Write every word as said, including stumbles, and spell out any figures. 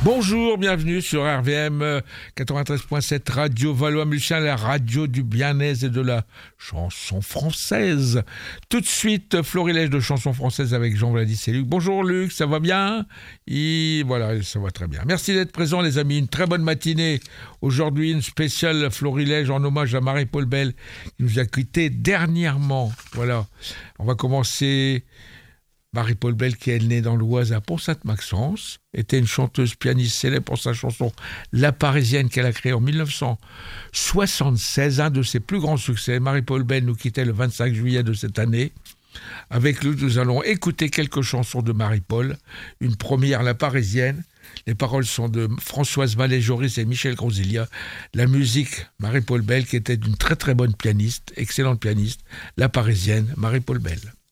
Bonjour, bienvenue sur R V M quatre-vingt-treize point sept Radio Valois-Mulchin, la radio du bien-être et de la chanson française. Tout de suite, florilège de chansons françaises avec Jean-Vladis et Luc. Bonjour Luc, ça va bien ? Et voilà, ça va très bien. Merci d'être présents les amis, une très bonne matinée. Aujourd'hui, une spéciale florilège en hommage à Marie-Paul Bell qui nous a quittés dernièrement. Voilà, on va commencer... Marie-Paul Bell, qui est née dans l'Oise à Pont-Sainte-Maxence, était une chanteuse pianiste célèbre pour sa chanson La Parisienne qu'elle a créée en dix-neuf cent soixante-seize, un de ses plus grands succès. Marie-Paul Bell nous quittait le vingt-cinq juillet de cette année. Avec lui, nous allons écouter quelques chansons de Marie-Paul. Une première, La Parisienne. Les paroles sont de Françoise Vallée-Joris et Michel Grosilia. La musique, Marie-Paul Bell, qui était une très très bonne pianiste, excellente pianiste. La Parisienne, Marie-Paul Bell.